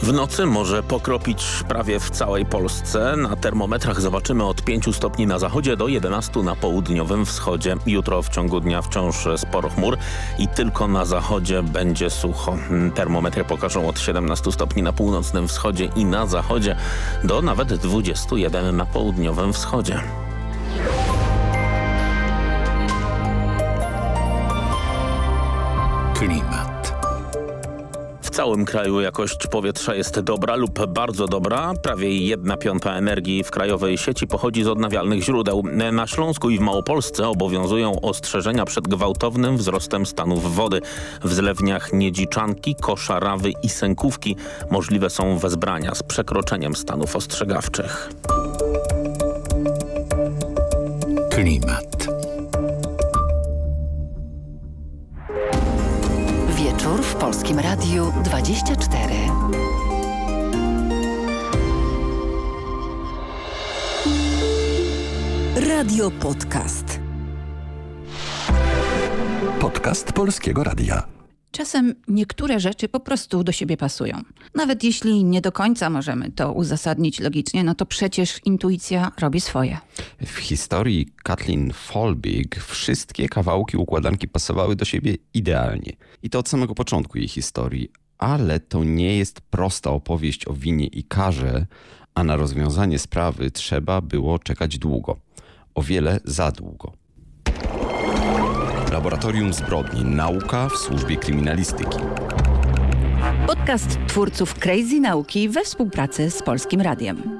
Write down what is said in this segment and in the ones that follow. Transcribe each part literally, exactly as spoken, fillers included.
W nocy może pokropić prawie w całej Polsce. Na termometrach zobaczymy od pięciu stopni na zachodzie do jedenastu na południowym wschodzie. Jutro w ciągu dnia wciąż sporo chmur i tylko na zachodzie będzie sucho. Termometry pokażą od siedemnastu stopni na północnym wschodzie i na zachodzie do nawet dwudziestu jeden na południowym wschodzie. Klimat. W całym kraju jakość powietrza jest dobra lub bardzo dobra. Prawie jedna piąta energii w krajowej sieci pochodzi z odnawialnych źródeł. Na Śląsku i w Małopolsce obowiązują ostrzeżenia przed gwałtownym wzrostem stanów wody. W zlewniach Niedziczanki, Koszarawy i Sękówki możliwe są wezbrania z przekroczeniem stanów ostrzegawczych. Klimat. Wieczór w Polskim Radiu dwadzieścia cztery. Radio Podcast. Podcast Polskiego Radia. Czasem niektóre rzeczy po prostu do siebie pasują. Nawet jeśli nie do końca możemy to uzasadnić logicznie, no to przecież intuicja robi swoje. W historii Kathleen Folbig wszystkie kawałki układanki pasowały do siebie idealnie. I to od samego początku jej historii. Ale to nie jest prosta opowieść o winie i karze, a na rozwiązanie sprawy trzeba było czekać długo. O wiele za długo. Laboratorium Zbrodni. Nauka w służbie kryminalistyki. Podcast twórców Crazy Nauki we współpracy z Polskim Radiem.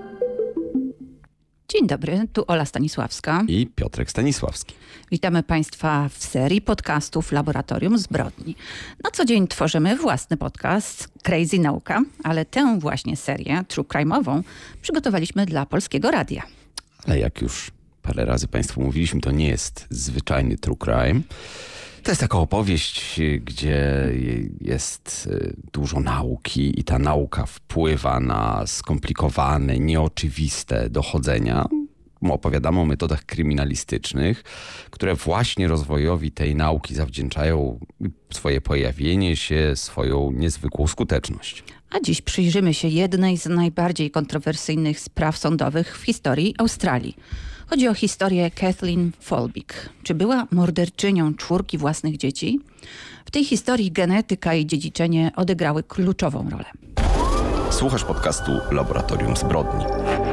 Dzień dobry, tu Ola Stanisławska I Piotrek Stanisławski. Witamy Państwa w serii podcastów Laboratorium Zbrodni. Na co dzień tworzymy własny podcast Crazy Nauka, ale tę właśnie serię true crime'ową przygotowaliśmy dla Polskiego Radia. Ale jak już parę razy Państwu mówiliśmy, to nie jest zwyczajny true crime. To jest taka opowieść, gdzie jest dużo nauki i ta nauka wpływa na skomplikowane, nieoczywiste dochodzenia. Opowiadamy o metodach kryminalistycznych, które właśnie rozwojowi tej nauki zawdzięczają swoje pojawienie się, swoją niezwykłą skuteczność. A dziś przyjrzymy się jednej z najbardziej kontrowersyjnych spraw sądowych w historii Australii. Chodzi o historię Kathleen Folbig. Czy była morderczynią czwórki własnych dzieci? W tej historii genetyka i dziedziczenie odegrały kluczową rolę. Słuchasz podcastu Laboratorium Zbrodni.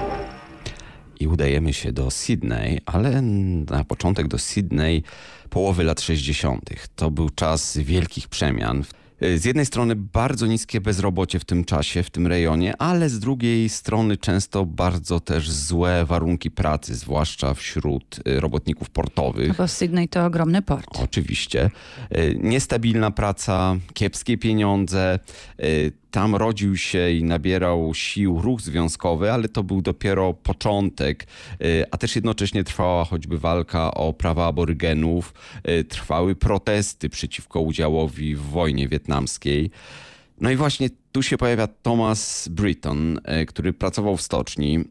I udajemy się do Sydney, ale na początek do Sydney połowy lat sześćdziesiątych. To był czas wielkich przemian. Z jednej strony bardzo niskie bezrobocie w tym czasie, w tym rejonie, ale z drugiej strony często bardzo też złe warunki pracy, zwłaszcza wśród robotników portowych. Bo Sydney to ogromny port. Oczywiście. Niestabilna praca, kiepskie pieniądze. Tam rodził się i nabierał sił ruch związkowy, ale to był dopiero początek, a też jednocześnie trwała choćby walka o prawa aborygenów, trwały protesty przeciwko udziałowi w wojnie wietnamskiej. No i właśnie tu się pojawia Thomas Britton, który pracował w stoczni,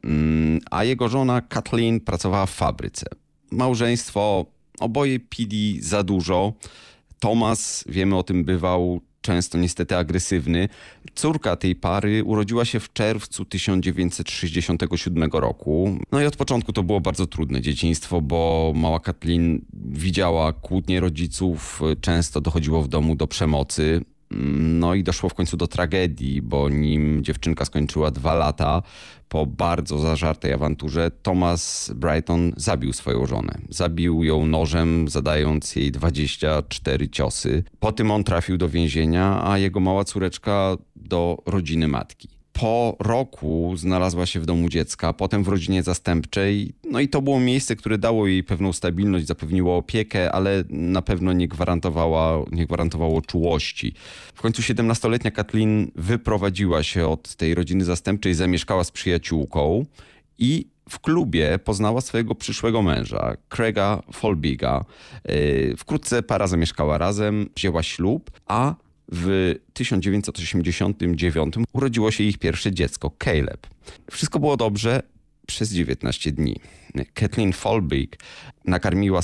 a jego żona Kathleen pracowała w fabryce. Małżeństwo, oboje pili za dużo. Thomas, wiemy o tym, bywał często niestety agresywny. Córka tej pary urodziła się w czerwcu tysiąc dziewięćset sześćdziesiątego siódmego roku. No i od początku to było bardzo trudne dzieciństwo, bo mała Kathleen widziała kłótnie rodziców, często dochodziło w domu do przemocy. No i doszło w końcu do tragedii, bo nim dziewczynka skończyła dwa lata, po bardzo zażartej awanturze, Thomas Britton zabił swoją żonę. Zabił ją nożem, zadając jej dwadzieścia cztery ciosy. Po tym on trafił do więzienia, a jego mała córeczka do rodziny matki. Po roku znalazła się w domu dziecka, potem w rodzinie zastępczej. No i to było miejsce, które dało jej pewną stabilność, zapewniło opiekę, ale na pewno nie gwarantowało, nie gwarantowało czułości. W końcu siedemnastoletnia Kathleen wyprowadziła się od tej rodziny zastępczej, zamieszkała z przyjaciółką i w klubie poznała swojego przyszłego męża, Craiga Folbiga. Wkrótce para zamieszkała razem, wzięła ślub, a w tysiąc dziewięćset osiemdziesiątym dziewiątym urodziło się ich pierwsze dziecko, Caleb. Wszystko było dobrze przez dziewiętnaście dni. Kathleen Folbig nakarmiła